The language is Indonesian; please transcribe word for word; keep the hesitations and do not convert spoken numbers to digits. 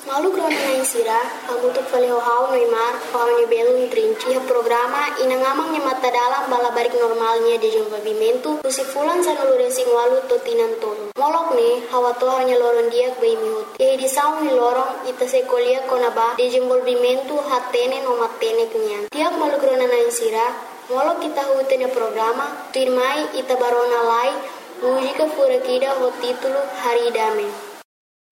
Malu grona na insira, agutuk fale hau Neymar, hau ni belum trinci ha programa inangamang nya mata dalam bala barik normalnya de desenvolvimento tusi fulan sa nulure sing walu totinan tolo. Molok ne hawa to hanya loron dia bei mihut. Ye di saung ni lorong ita se kolia konaba de desenvolvimento hatene no matene knya. Tiap malu grona na insira, molok kita hutenya programa, tirmai ita barona lai, mujika furakida ho titulo Hari Dame.